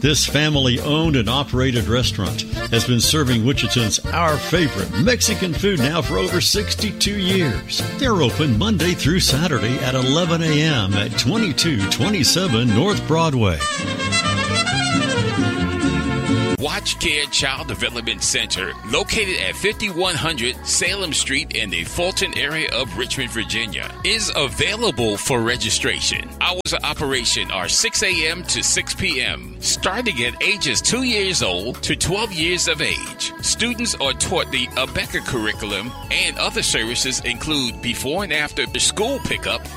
This family-owned and operated restaurant has been serving Wichitans our favorite Mexican food now for over 62 years. They're open Monday through Saturday at 11 a.m. at 2227 North Broadway. Watch Care Child Development Center, located at 5100 Salem Street in the Fulton area of Richmond, Virginia, is available for registration. Hours of operation are 6 a.m. to 6 p.m., starting at ages 2 years old to 12 years of age. Students are taught the ABECA curriculum, and other services include before and after school pickup,